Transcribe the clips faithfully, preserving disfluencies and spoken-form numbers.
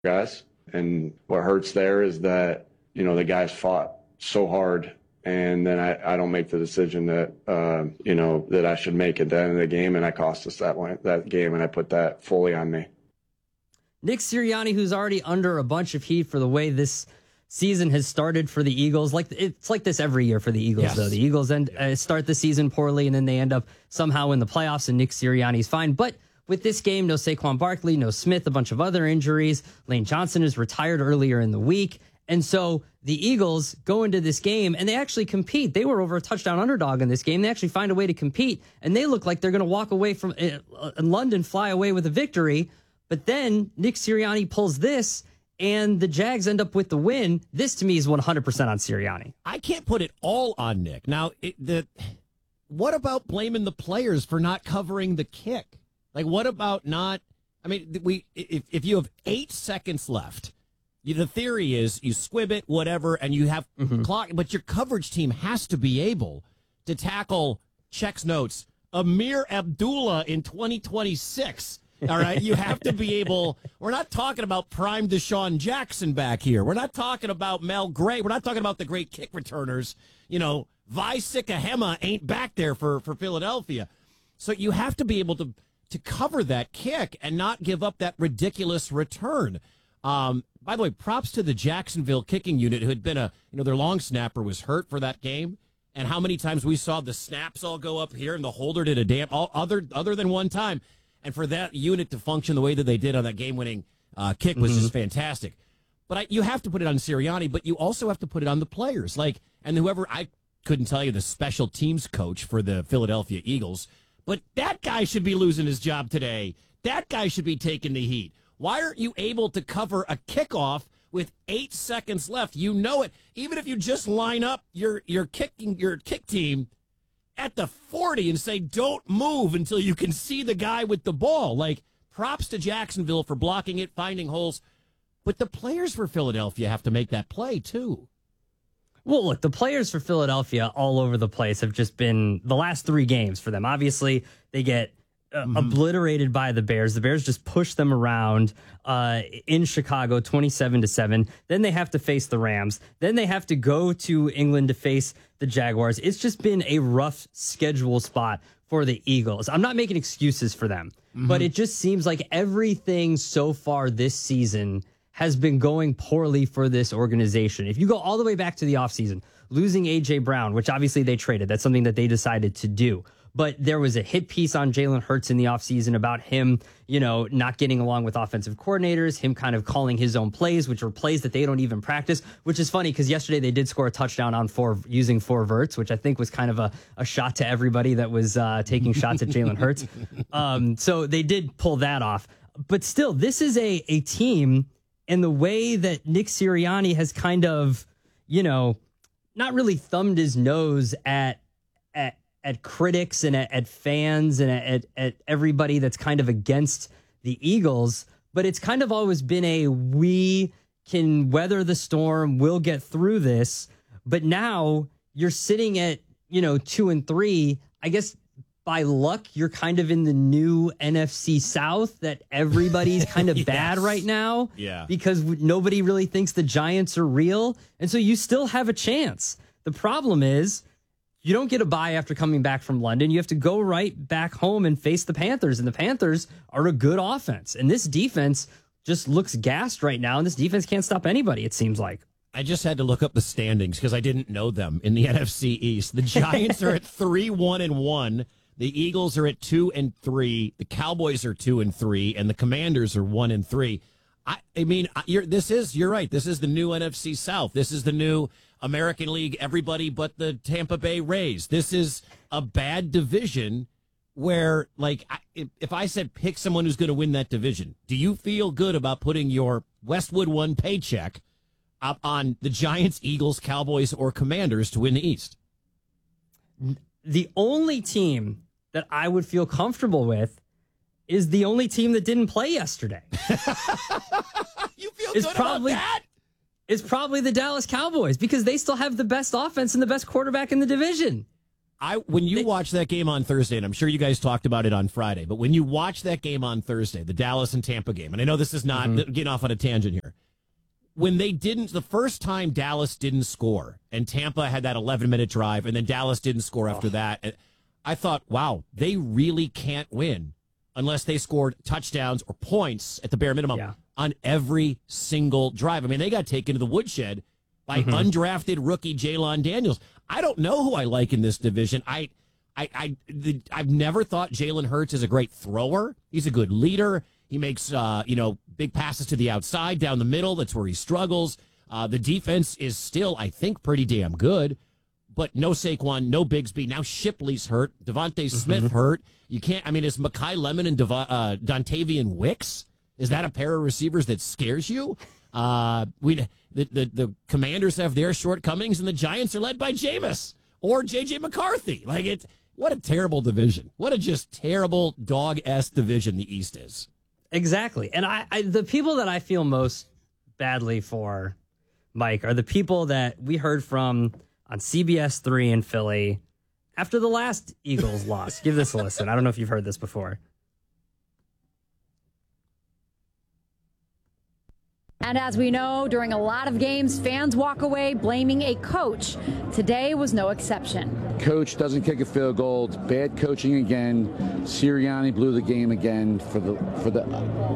guys. And what hurts there is that, you know, the guys fought so hard, and then I, I don't make the decision that, uh, you know, that I should make at the end of the game, and I cost us that one, that game, and I put that fully on me. Nick Sirianni, who's already under a bunch of heat for the way this season has started for the Eagles. Like it's like this every year for the Eagles, yes. though. The Eagles end, uh, start the season poorly, and then they end up somehow in the playoffs, and Nick Sirianni's fine. But with this game, no Saquon Barkley, no Smith, a bunch of other injuries. Lane Johnson is retired earlier in the week. And so the Eagles go into this game, and they actually compete. They were over a touchdown underdog in this game. They actually find a way to compete, and they look like they're going to walk away from uh, in London, fly away with a victory. But then Nick Sirianni pulls this, and the Jags end up with the win. This, to me, is one hundred percent on Sirianni. I can't put it all on Nick. Now, it, the what about blaming the players for not covering the kick? Like, what about not? I mean, we if if you have eight seconds left, you, the theory is you squib it, whatever, and you have mm-hmm. clock. But your coverage team has to be able to tackle, checks notes, Amir Abdullah in twenty twenty-six. All right, you have to be able. We're not talking about prime Deshaun Jackson back here. We're not talking about Mel Gray. We're not talking about the great kick returners. You know, Vi Sikahema ain't back there for, for Philadelphia. So you have to be able to to cover that kick and not give up that ridiculous return. Um, by the way, props to the Jacksonville kicking unit, who had been a you know their long snapper was hurt for that game, and how many times we saw the snaps all go up here and the holder did a damn all other other than one time. And for that unit to function the way that they did on that game-winning uh, kick was mm-hmm. just fantastic. But I, you have to put it on Sirianni, but you also have to put it on the players. Like, and whoever, I couldn't tell you the special teams coach for the Philadelphia Eagles, but that guy should be losing his job today. That guy should be taking the heat. Why aren't you able to cover a kickoff with eight seconds left? You know it. Even if you just line up your your kicking your kick team at the forty and say, don't move until you can see the guy with the ball. Like, props to Jacksonville for blocking it, finding holes. But the players for Philadelphia have to make that play, too. Well, look, the players for Philadelphia all over the place have just been the last three games for them. Obviously, they get uh, mm-hmm. obliterated by the Bears. The Bears just push them around uh, in Chicago, twenty-seven to seven. Then they have to face the Rams. Then they have to go to England to face the Jaguars. It's just been a rough schedule spot for the Eagles. I'm not making excuses for them, mm-hmm. but it just seems like everything so far this season has been going poorly for this organization. If you go all the way back to the offseason, losing A J Brown, which obviously they traded, that's something that they decided to do. But there was a hit piece on Jalen Hurts in the offseason about him, you know, not getting along with offensive coordinators, him kind of calling his own plays, which are plays that they don't even practice, which is funny because yesterday they did score a touchdown on four using four verts, which I think was kind of a, a shot to everybody that was uh, taking shots at Jalen Hurts. Um, so they did pull that off. But still, this is a, a team, and the way that Nick Sirianni has kind of, you know, not really thumbed his nose at at at critics and at, at fans and at, at everybody that's kind of against the Eagles, but it's kind of always been a, we can weather the storm, we'll get through this. But now you're sitting at, you know, two and three. I guess by luck, you're kind of in the new N F C South that everybody's kind of yes. bad right now. Yeah. Because nobody really thinks the Giants are real. And so you still have a chance. The problem is, you don't get a bye after coming back from London. You have to go right back home and face the Panthers. And the Panthers are a good offense. And this defense just looks gassed right now. And this defense can't stop anybody, it seems like. I just had to look up the standings because I didn't know them in the N F C East. The Giants are at three, one, and one. The Eagles are at two and three. The Cowboys are two and three. And the Commanders are one and three. I, I mean, you're, this is, you're right. This is the new N F C South. This is the new American League, everybody but the Tampa Bay Rays. This is a bad division where, like, if, if I said pick someone who's going to win that division, do you feel good about putting your Westwood One paycheck up on the Giants, Eagles, Cowboys, or Commanders to win the East? The only team that I would feel comfortable with is the only team that didn't play yesterday. You feel it's good probably, about that? It's probably the Dallas Cowboys because they still have the best offense and the best quarterback in the division. I when you watch that game on Thursday, and I'm sure you guys talked about it on Friday, but when you watch that game on Thursday, the Dallas and Tampa game, and I know this is not mm-hmm. getting off on a tangent here, when they didn't, the first time Dallas didn't score, and Tampa had that eleven-minute drive, and then Dallas didn't score after oh. that, I thought, wow, they really can't win unless they scored touchdowns or points at the bare minimum yeah. on every single drive. I mean, they got taken to the woodshed by mm-hmm. undrafted rookie Jalon Daniels. I don't know who I like in this division. I, I, I, the, I've never thought Jalen Hurts is a great thrower. He's a good leader. He makes, uh, you know, big passes to the outside, down the middle. That's where he struggles. Uh, the defense is still, I think, pretty damn good. But no Saquon, no Bigsby. Now Shipley's hurt. Devontae mm-hmm. Smith hurt. You can't. I mean, is Mekhi Lemon and Dev- uh, Dontavian Wicks? Is that a pair of receivers that scares you? Uh, we the, the the Commanders have their shortcomings, and the Giants are led by Jameis or J J McCarthy. Like it, what a terrible division! What a just terrible dog-ass division the East is. Exactly, and I, I the people that I feel most badly for, Mike, are the people that we heard from on C B S three in Philly after the last Eagles loss. Give this a listen. I don't know if you've heard this before. And as we know, during a lot of games, fans walk away blaming a coach. Today was no exception. Coach doesn't kick a field goal. It's bad coaching again. Sirianni blew the game again for the for the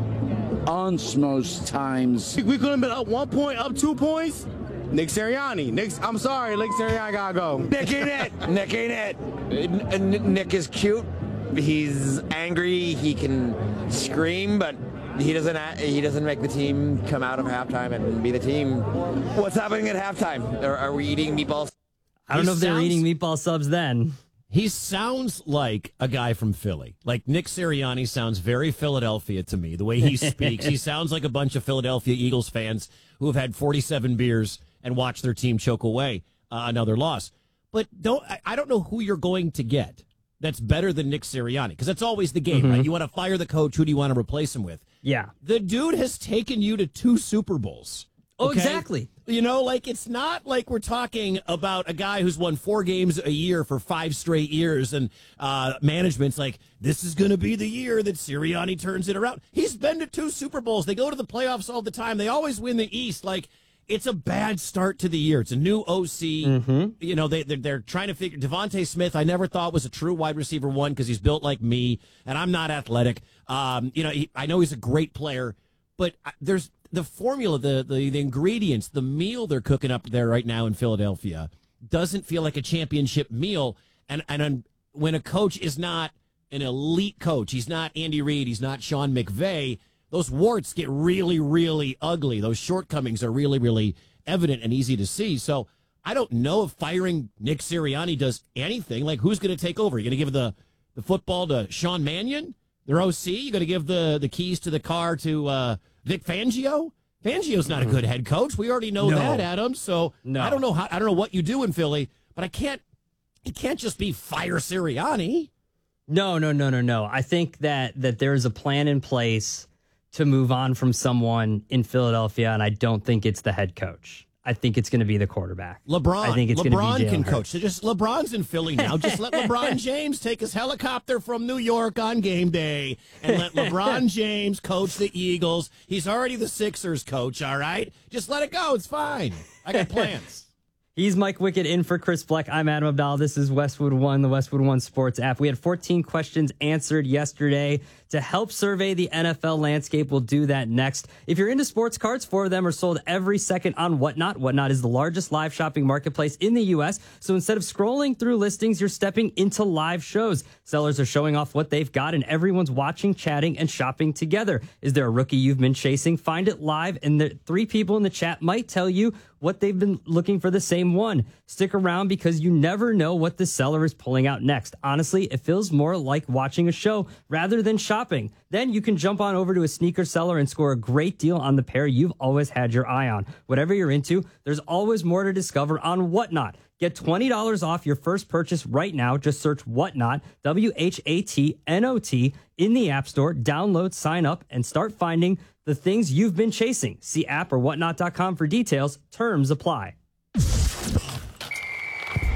unsmost times. We could have been up one point, up two points. Nick Sirianni. Nick, I'm sorry, Nick Sirianni gotta go. Nick ain't it. Nick ain't it. Nick is cute. He's angry. He can scream, but he doesn't. He doesn't make the team come out of halftime and be the team. What's happening at halftime? Are, are we eating meatballs? I don't he know if they're eating meatball subs then. He sounds like a guy from Philly. Like Nick Sirianni sounds very Philadelphia to me. The way he speaks, he sounds like a bunch of Philadelphia Eagles fans who have had forty-seven beers and watched their team choke away uh, another loss. But don't I, I don't know who you're going to get that's better than Nick Sirianni, because that's always the game, mm-hmm. right? You want to fire the coach. Who do you want to replace him with? Yeah. The dude has taken you to two Super Bowls. Oh, okay? exactly. You know, like, it's not like we're talking about a guy who's won four games a year for five straight years, and uh, management's like, this is going to be the year that Sirianni turns it around. He's been to two Super Bowls. They go to the playoffs all the time. They always win the East. Like, it's a bad start to the year. It's a new O C. Mm-hmm. You know, they, they're, they're trying to figure. Devontae Smith, I never thought was a true wide receiver one because he's built like me, and I'm not athletic. Um, you know, he, I know he's a great player, but there's the formula, the, the the ingredients, the meal they're cooking up there right now in Philadelphia doesn't feel like a championship meal. And and when a coach is not an elite coach, he's not Andy Reid, he's not Sean McVay, those warts get really, really ugly. Those shortcomings are really, really evident and easy to see. So I don't know if firing Nick Sirianni does anything. Like, who's going to take over? You're going to give the, the football to Sean Mannion, their O C? You're going to give the, the keys to the car to uh, Vic Fangio? Fangio's not a good head coach. We already know no. that, Adam. So no. I don't know how I don't know what you do in Philly, but I can't. It can't just be fire Sirianni. No, no, no, no, no. I think that that there's a plan in place to move on from someone in Philadelphia, and I don't think it's the head coach. I think it's going to be the quarterback. LeBron. I think it's LeBron be can Hurts. coach. So just LeBron's in Philly now. Just let LeBron James take his helicopter from New York on game day and let LeBron James coach the Eagles. He's already the Sixers coach, all right? Just let it go. It's fine. I got plans. He's Mike Wickett in for Chris Fleck. I'm Adam Abdallah. This is Westwood One, the Westwood One Sports app. We had fourteen questions answered yesterday to help survey the N F L landscape. We'll do that next. If you're into sports cards, four of them are sold every second on Whatnot. Whatnot is the largest live shopping marketplace in the U S. So instead of scrolling through listings, you're stepping into live shows. Sellers are showing off what they've got, and everyone's watching, chatting, and shopping together. Is there a rookie you've been chasing? Find it live, and the three people in the chat might tell you what they've been looking for the same one. Stick around because you never know what the seller is pulling out next. Honestly, it feels more like watching a show rather than shopping. Then you can jump on over to a sneaker seller and score a great deal on the pair you've always had your eye on. Whatever you're into, there's always more to discover on Whatnot. Get twenty dollars off your first purchase right now. Just search Whatnot, W H A T N O T, in the App Store. Download, sign up, and start finding the things you've been chasing. See app or whatnot dot com for details. Terms apply. The U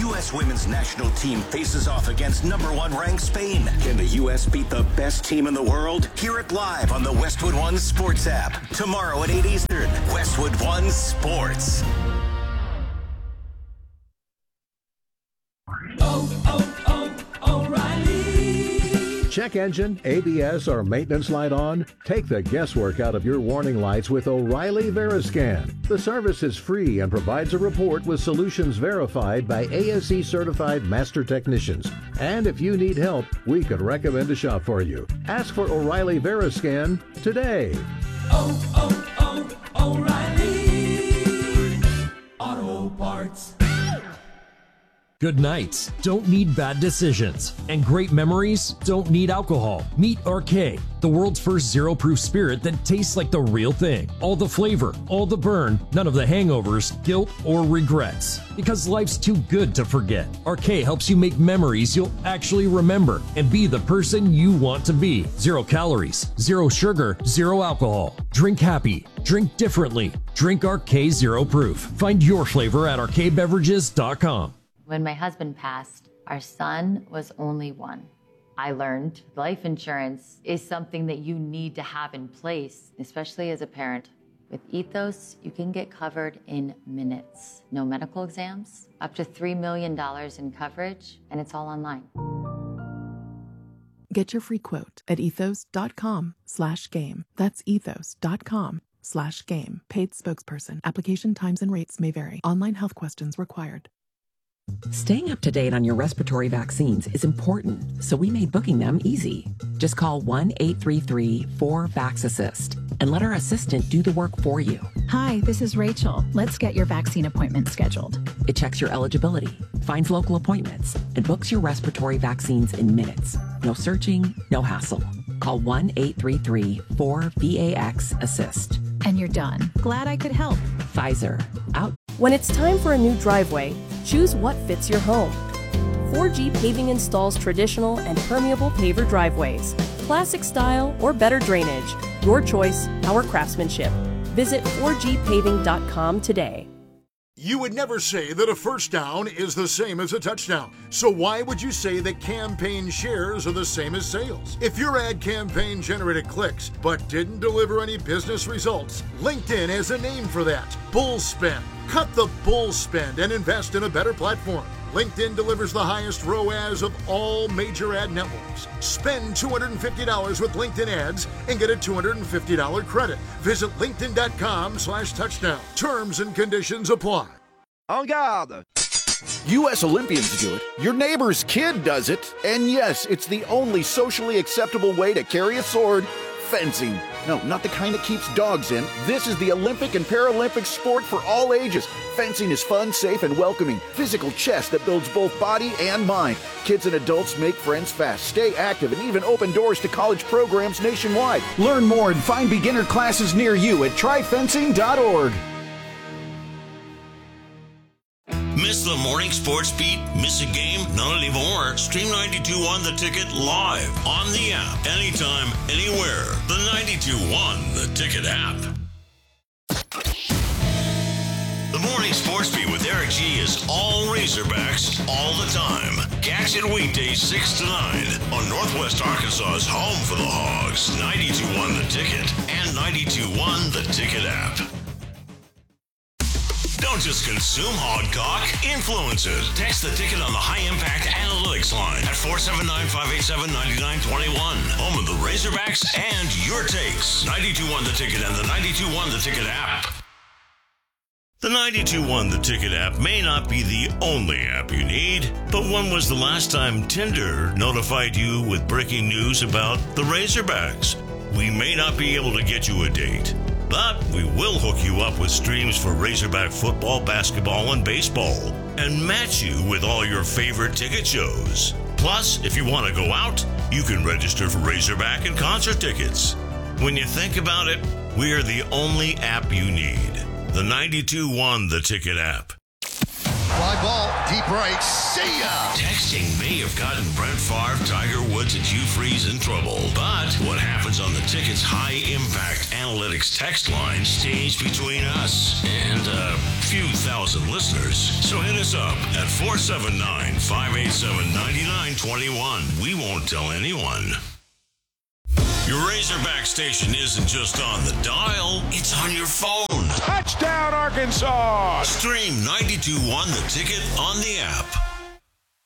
U S women's national team faces off against number one ranked Spain. Can the U S beat the best team in the world? Hear it live on the Westwood One Sports app. Tomorrow at eight Eastern. Westwood One Sports. Oh, oh, oh, O'Reilly. Check engine, A B S, or maintenance light on? Take the guesswork out of your warning lights with O'Reilly Veriscan. The service is free and provides a report with solutions verified by A S E certified master technicians. And if you need help, we could recommend a shop for you. Ask for O'Reilly Veriscan today. Oh, oh, oh, O'Reilly Auto Parts. Good nights don't need bad decisions, and great memories don't need alcohol. Meet R K, the world's first zero-proof spirit that tastes like the real thing. All the flavor, all the burn, none of the hangovers, guilt, or regrets. Because life's too good to forget. R K helps you make memories you'll actually remember and be the person you want to be. Zero calories, zero sugar, zero alcohol. Drink happy, drink differently. Drink R K Zero Proof. Find your flavor at R K beverages dot com. When my husband passed, our son was only one. I learned life insurance is something that you need to have in place, especially as a parent. With Ethos, you can get covered in minutes. No medical exams, up to three million dollars in coverage, and it's all online. Get your free quote at ethos.com slash game. That's ethos.com slash game. Paid spokesperson. Application times and rates may vary. Online health questions required. Staying up to date on your respiratory vaccines is important, so we made booking them easy. Just call one eight three three four VAX-ASSIST and let our assistant do the work for you. Hi, this is Rachel. Let's get your vaccine appointment scheduled. It checks your eligibility, finds local appointments, and books your respiratory vaccines in minutes. No searching, no hassle. Call one eight three three four VAX-ASSIST. And you're done. Glad I could help. Pfizer. Out. When it's time for a new driveway, choose what fits your home. four G Paving installs traditional and permeable paver driveways, classic style or better drainage. Your choice, our craftsmanship. Visit four G paving dot com today. You would never say that a first down is the same as a touchdown. So why would you say that campaign shares are the same as sales? If your ad campaign generated clicks but didn't deliver any business results, LinkedIn has a name for that. Bull spend. Cut the bull spend and invest in a better platform. LinkedIn delivers the highest R O A S of all major ad networks. Spend two hundred fifty dollars with LinkedIn ads and get a two hundred fifty dollars credit. Visit linkedin.com slash touchdown. Terms and conditions apply. En garde! U S Olympians do it, your neighbor's kid does it, and yes, it's the only socially acceptable way to carry a sword, fencing. No, not the kind that keeps dogs in. This is the Olympic and Paralympic sport for all ages. Fencing is fun, safe, and welcoming. Physical chess that builds both body and mind. Kids and adults make friends fast, stay active, and even open doors to college programs nationwide. Learn more and find beginner classes near you at try fencing dot org. Miss the morning sports beat? Miss a game? Not anymore. Stream ninety-two on The Ticket live on the app. Anytime, anywhere. The ninety-two one The Ticket app. The morning sports beat with Eric G is all Razorbacks all the time. Catch it weekdays six to nine on Northwest Arkansas's home for the Hogs. ninety-two one The Ticket and ninety-two one The Ticket app. Don't just consume Hogcock, influence it. Text The Ticket on the High Impact Analytics line at four seven nine, five eight seven, nine nine two one. Home of the Razorbacks and your takes. ninety-two one The Ticket and the ninety-two one The Ticket app. The ninety-two one The Ticket app may not be the only app you need, but when was the last time Tinder notified you with breaking news about the Razorbacks? We may not be able to get you a date, but we will hook you up with streams for Razorback football, basketball, and baseball, and match you with all your favorite ticket shows. Plus, if you want to go out, you can register for Razorback and concert tickets. When you think about it, we are the only app you need. The ninety-two one The Ticket app. Fly ball, deep right. See ya! Texting may have gotten Brett Favre, Tiger Woods, and Hugh Freeze in trouble. But what happens on the Ticket's high-impact analytics text line stays between us and a few thousand listeners. So hit us up at four seven nine, five eight seven, nine nine two one. We won't tell anyone. Your Razorback station isn't just on the dial, it's on your phone. Touchdown, Arkansas! Stream ninety-two point one The Ticket on the app.